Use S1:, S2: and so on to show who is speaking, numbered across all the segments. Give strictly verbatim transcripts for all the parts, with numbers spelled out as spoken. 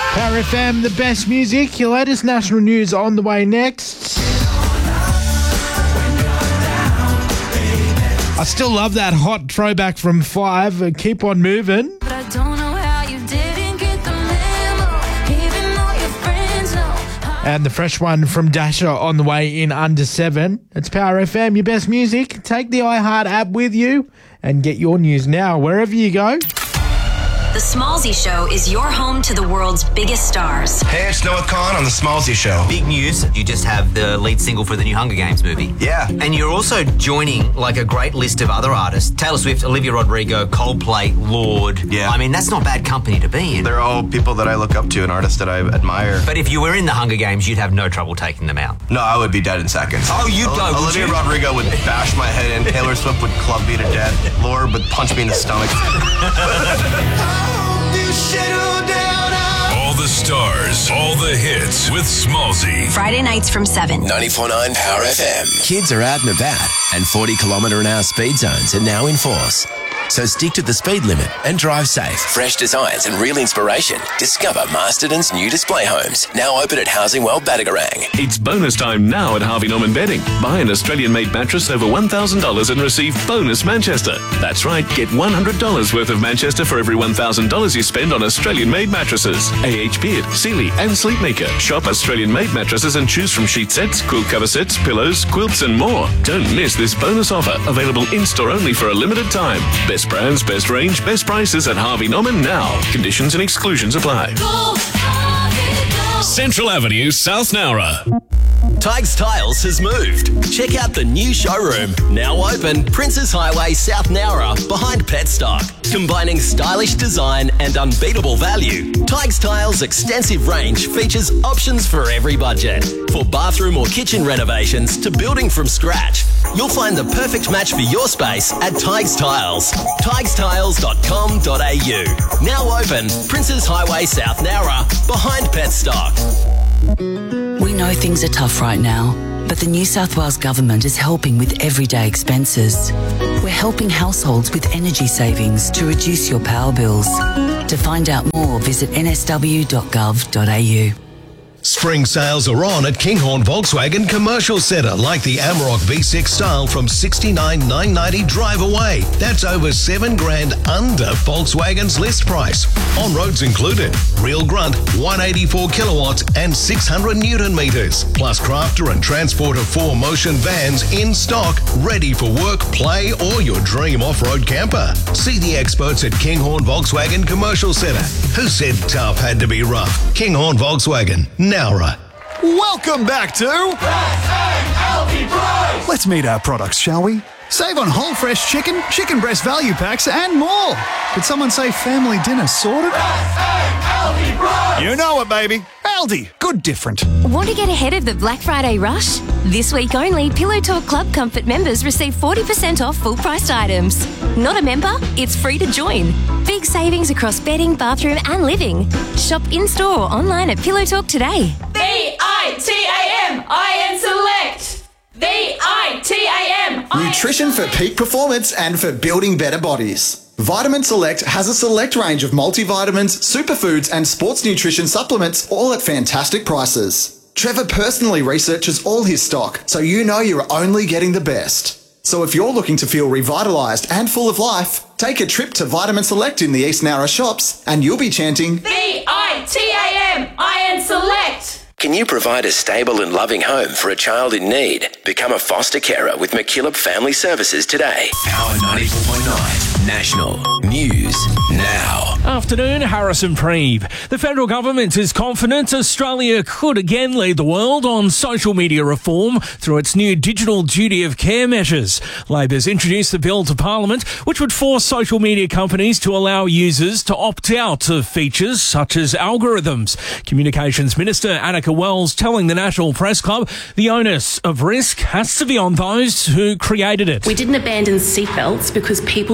S1: Power F M, the best music. Your latest national news on the way next. I still love that hot throwback from Five. Uh, keep on moving.
S2: But I don't know how you didn't get the memo, even though your friends know.
S1: And the fresh one from Dasher on the way in under seven. It's Power F M, your best music. Take the iHeart app with you and get your news now wherever you go.
S3: The Smallsy Show is your home to the world's biggest stars.
S4: Hey, it's Noah Khan on The Smallsy Show.
S5: Big news, you just have the lead single for the new Hunger Games movie.
S4: Yeah.
S5: And you're also joining like a great list of other artists. Taylor Swift, Olivia Rodrigo, Coldplay, Lorde.
S4: Yeah.
S5: I mean, that's not bad company to be in.
S4: They're all people that I look up to and artists that I admire.
S5: But if you were in the Hunger Games, you'd have no trouble taking them out.
S4: No, I would be dead in seconds.
S5: Oh, you'd
S4: O-
S5: go, would
S4: Olivia
S5: you?
S4: Rodrigo would bash my head in. Taylor Swift would club me to death. Lorde would punch me in the stomach.
S6: All the stars, all the hits with Smallsy.
S3: Friday nights from seven.
S7: ninety-four point nine Power F M. Kids are out and about, and forty kilometre an hour speed zones are now in force. So stick to the speed limit and drive safe. Fresh designs and real inspiration. Discover Masterton's new display homes. Now open at Housing World Badagarang.
S8: It's bonus time now at Harvey Norman Bedding. Buy an Australian-made mattress over one thousand dollars and receive bonus Manchester. That's right, get one hundred dollars worth of Manchester for every one thousand dollars you spend on Australian-made mattresses. A H Beard, Sealy and Sleepmaker. Shop Australian-made mattresses and choose from sheet sets, quilt cover sets, pillows, quilts and more. Don't miss this bonus offer, available in-store only for a limited time. Best brands, best range, best prices at Harvey Norman now. Conditions and exclusions apply.
S2: Go, Harvey, go.
S6: Central Avenue, South Nowra.
S7: Tigers Tiles has moved. Check out the new showroom, now open, Princes Highway, South Nowra, behind Petstock. Combining stylish design and unbeatable value, Tigers Tiles' extensive range features options for every budget. For bathroom or kitchen renovations to building from scratch, you'll find the perfect match for your space at Tigers Tiles. tigers tiles dot com dot a u. Now open, Princes Highway, South Nowra, behind Petstock.
S9: We know things are tough right now, but the New South Wales Government is helping with everyday expenses. We're helping households with energy savings to reduce your power bills. To find out more, visit n s w dot gov dot a u.
S10: Spring sales are on at Kinghorn Volkswagen Commercial Centre, like the Amarok V six style from sixty-nine thousand nine hundred ninety drive away. That's over seven grand under Volkswagen's list price. On roads included, real grunt, one hundred eighty-four kilowatts and six hundred newton meters, plus Crafter and Transporter four motion vans in stock, ready for work, play or your dream off-road camper. See the experts at Kinghorn Volkswagen Commercial Centre. Who said tough had to be rough? Kinghorn Volkswagen, Nowra.
S11: Welcome back to Let's meet our products, shall we? Save on whole fresh chicken, chicken breast value packs, and more. Did someone say family dinner sorted? You know it, baby. Aldi, good different.
S2: Want to get ahead of the Black Friday rush? This week only, Pillow Talk Club Comfort members receive forty percent off full-priced items. Not a member? It's free to join. Big savings across bedding, bathroom and living. Shop in-store or online at Pillow Talk today.
S12: V I T A M I N Select. V I T A M
S13: Nutrition for peak performance and for building better bodies. Vitamin Select has a select range of multivitamins, superfoods and sports nutrition supplements, all at fantastic prices. Trevor personally researches all his stock, so you know you're only getting the best. So if you're looking to feel revitalised and full of life, take a trip to Vitamin Select in the East Nowra shops and you'll be chanting
S12: V I T A M I N Select.
S7: Can you provide a stable and loving home for a child in need? Become a foster carer with McKillop Family Services today. Power ninety-four point nine National News Now.
S14: Afternoon, Harrison Preeb. The federal government is confident Australia could again lead the world on social media reform through its new digital duty of care measures. Labor's introduced the bill to Parliament, which would force social media companies to allow users to opt out of features such as algorithms. Communications Minister Annika Wells telling the National Press Club the onus of risk has to be on those who created it.
S15: We didn't abandon seatbelts because people didn't want to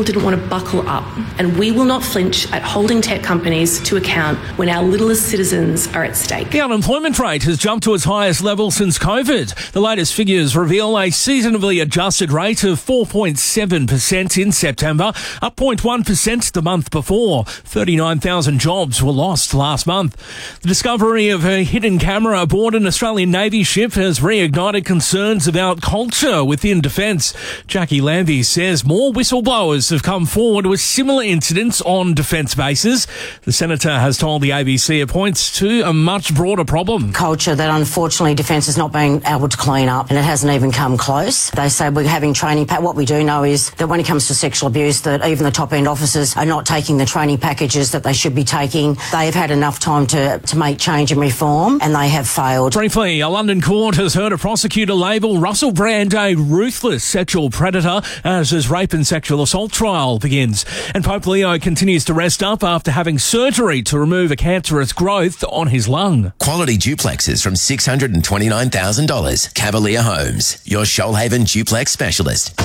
S15: buckle up, and we will not flinch at holding tech companies to account when our littlest citizens are at stake.
S14: The unemployment rate has jumped to its highest level since COVID. The latest figures reveal a seasonably adjusted rate of four point seven percent in September, up zero point one percent the month before. thirty-nine thousand jobs were lost last month. The discovery of a hidden camera aboard an Australian Navy ship has reignited concerns about culture within defence. Jackie Lambie says more whistleblowers have come forward with similar incidents on defence bases. The Senator has told the A B C it points to a much broader problem.
S16: Culture that unfortunately Defence is not being able to clean up, and it hasn't even come close. They say we're having training pack. What we do know is that when it comes to sexual abuse, that even the top end officers are not taking the training packages that they should be taking. They have had enough time to, to make change and reform, and they have failed.
S14: Briefly, a London court has heard a prosecutor label Russell Brand a ruthless sexual predator as his rape and sexual assault trial begins. And Pope Leo continues to rest up after having surgery to remove a cancerous growth on his lung.
S17: Quality duplexes from six hundred twenty-nine thousand dollars. Cavalier Homes, your Shoalhaven duplex specialist.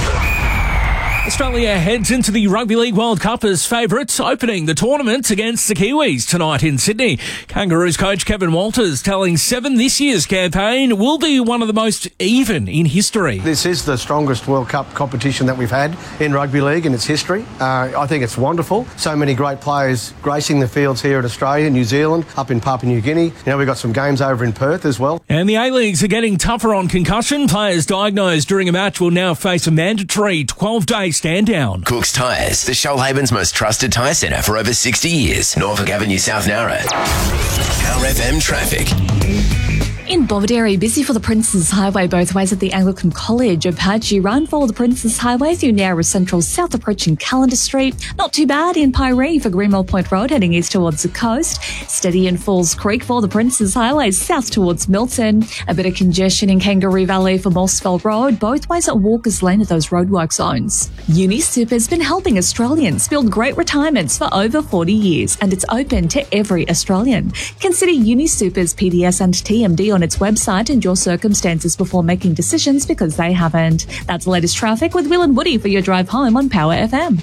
S14: Australia heads into the Rugby League World Cup as favourites, opening the tournament against the Kiwis tonight in Sydney. Kangaroos coach Kevin Walters telling Seven this year's campaign will be one of the most even in history.
S18: This is the strongest World Cup competition that we've had in rugby league in its history. Uh, I think it's wonderful. So many great players gracing the fields here at Australia, New Zealand, up in Papua New Guinea. You know, we've got some games over in Perth as well.
S14: And the A-Leagues are getting tougher on concussion. Players diagnosed during a match will now face a mandatory twelve-day stand down.
S17: Cook's Tyres, the Shoalhaven's most trusted tyre centre for over sixty years. Norfolk Avenue, South Narra. Power F M traffic.
S19: In Bovaderry, busy for the Princes Highway both ways at the Anglican College. A patchy run for the Princes Highway through Narra Central South approaching Calendar Street. Not too bad in Piree for Greenwell Point Road heading east towards the coast. Steady in Falls Creek for the Princes Highway south towards Milton. A bit of congestion in Kangaroo Valley for Mossville Road, both ways at Walker's Lane at those roadwork zones. UniSuper has been helping Australians build great retirements for over forty years, and it's open to every Australian. Consider UniSuper's P D S and T M D on its website and your circumstances before making decisions, because they haven't. That's the latest traffic with Will and Woody for your drive home on Power F M.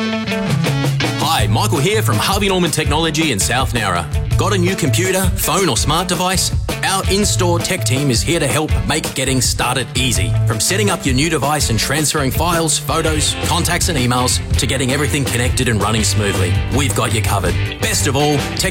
S20: Hi, Michael here from Harvey Norman Technology in South Narra. Got a new computer, phone or smart device? Our in-store tech team is here to help make getting started easy. From setting up your new device and transferring files, photos, contacts and emails to getting everything connected and running smoothly. We've got you covered. Best of all, tech